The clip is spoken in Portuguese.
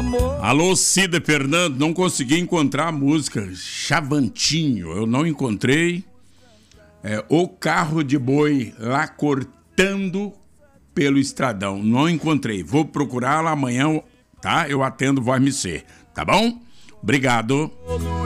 Alô, Cida Fernando, não consegui encontrar a música Chavantinho, eu não encontrei. O Carro de Boi lá cortando pelo estradão, não encontrei. Vou procurá-la amanhã, tá? Eu atendo Voz MC, tá bom? Obrigado.